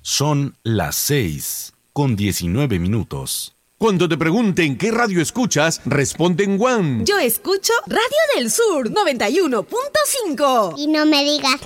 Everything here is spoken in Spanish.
Son las 6:19. Cuando te pregunten qué radio escuchas, responde en One. Yo escucho Radio del Sur 91.5. Y no me digas